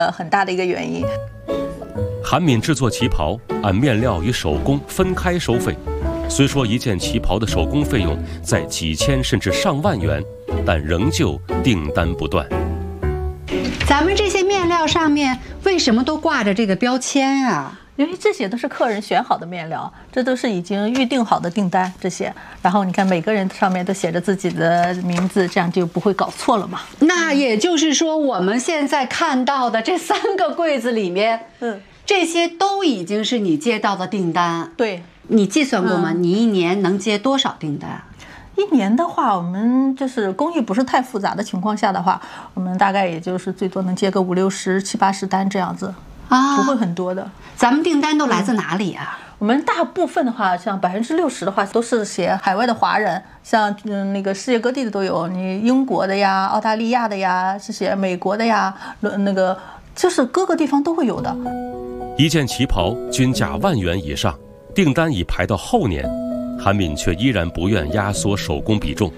很大的一个原因。 韩敏制作旗袍按面料与手工分开收费，虽说一件旗袍的手工费用在几千甚至上万元，但仍旧订单不断。 咱们这些面料上面为什么都挂着这个标签啊？ 因为这些都是客人选好的面料，这都是已经预定好的订单，这些。然后你看每个人上面都写着自己的名字，这样就不会搞错了嘛。 那也就是说，我们现在看到的这3个柜子里面，这些都已经是你接到的订单。 对， 你计算过吗？你一年能接多少订单？ 一年的话，我们就是工艺不是太复杂的情况下的话，我们大概也就是最多能接个50、60、70、80单这样子。不会很多的。 咱们订单都来自哪里啊？ 我们大部分的话，像60%的话，都是写海外的华人，像那个世界各地的都有，你英国的呀、澳大利亚的呀，是写美国的呀，那个就是各个地方都会有的。 一件旗袍均价万元以上，订单已排到后年，韩敏却依然不愿压缩手工比重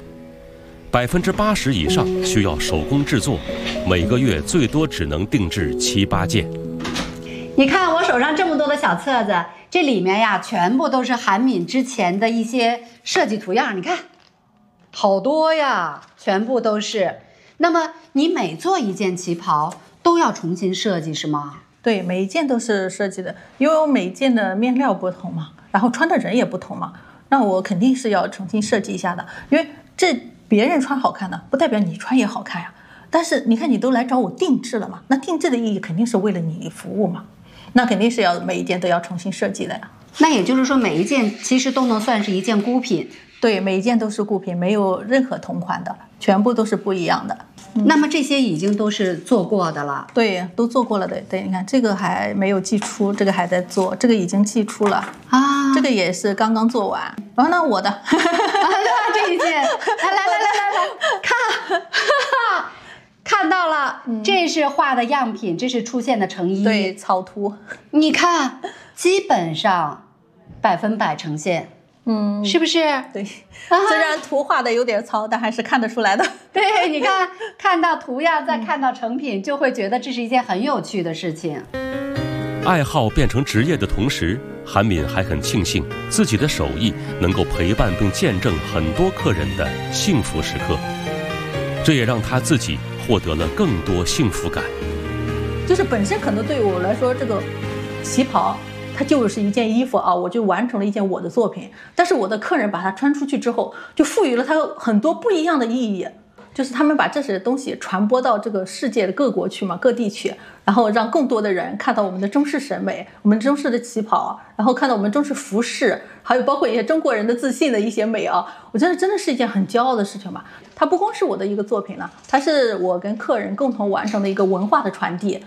，80%以上需要手工制作，每个月最多只能定制7、8件。 你看我手上这么多的小册子，这里面呀全部都是韩敏之前的一些设计图样，你看，好多呀，全部都是。那么你每做一件旗袍都要重新设计是吗？ 对，每一件都是设计的，因为我每一件的面料不同嘛，然后穿的人也不同嘛，那我肯定是要重新设计一下的，因为这别人穿好看的，不代表你穿也好看呀。但是你看，你都来找我定制了嘛，那定制的意义肯定是为了你服务嘛。那肯定是要每一件都要重新设计的呀。 那也就是说，每一件其实都能算是一件孤品。 对，每一件都是孤品，没有任何同款的，全部都是不一样的。 那么这些已经都是做过的了？ 对，都做过了的。对，你看这个还没有寄出，这个还在做，这个已经寄出了啊，这个也是刚刚做完。然后那我的， 这一件，来，看。看到了，这是画的样品，这是出现的成衣， 对，草图。 你看，基本上100%呈现，是不是？ 对，虽然图画的有点糙，但还是看得出来的。 对，你看，看到图样，再看到成品，就会觉得这是一件很有趣的事情。 爱好变成职业的同时，韩敏还很庆幸自己的手艺能够陪伴并见证很多客人的幸福时刻，这也让他自己获得了更多幸福感。 就是本身可能对我来说，这个旗袍它就是一件衣服啊，我就完成了一件我的作品。但是我的客人把它穿出去之后，就赋予了它很多不一样的意义。就是他们把这些东西传播到这个世界的各国去嘛，各地去，然后让更多的人看到我们的中式审美，我们中式的旗袍，然后看到我们中式服饰，还有包括一些中国人的自信的一些美啊，我觉得真的是一件很骄傲的事情吧。它不光是我的一个作品了，它是我跟客人共同完成的一个文化的传递。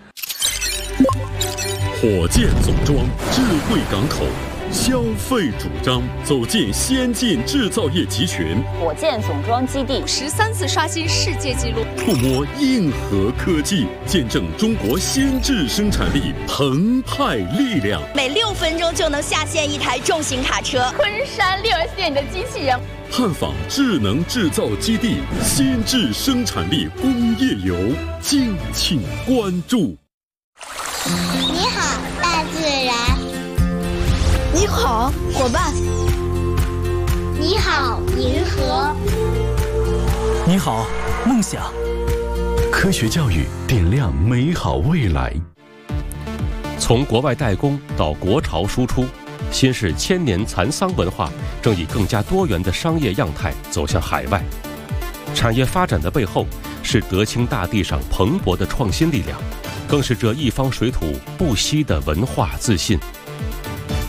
火箭总装，智慧港口。消费主张，走进先进制造业集群。 火箭总装基地 13次刷新世界纪录， 触摸硬核科技，见证中国先制生产力澎湃力量。 每6分钟就能下线一台重型卡车。 昆山6S店的机器人。 探访智能制造基地，先制生产力工业游，敬请关注。 你好，大自然。 你好，伙伴。 你好，银河。 你好，梦想。 科学教育点亮美好未来。 从国外代工到国潮输出，新式千年蚕桑文化正以更加多元的商业样态走向海外。产业发展的背后，是德清大地上蓬勃的创新力量，更是这一方水土不息的文化自信。